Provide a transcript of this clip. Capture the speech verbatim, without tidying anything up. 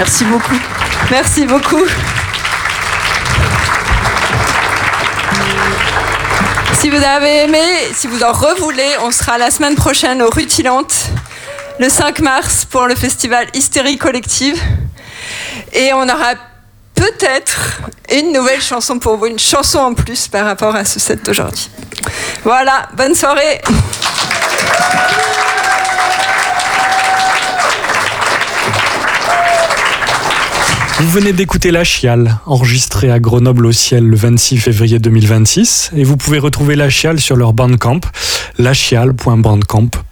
Merci beaucoup. Merci beaucoup. Si vous avez aimé, si vous en revoulez, on sera la semaine prochaine au Rutilantes, le cinq mars, pour le festival Hystérie Collective. Et on aura peut-être une nouvelle chanson pour vous, une chanson en plus par rapport à ce set d'aujourd'hui. Voilà, bonne soirée. Vous venez d'écouter La Chiale, enregistrée à Grenoble au Ciel le vingt-six février deux mille vingt-six, et vous pouvez retrouver La Chiale sur leur Bandcamp, lachiale point bandcamp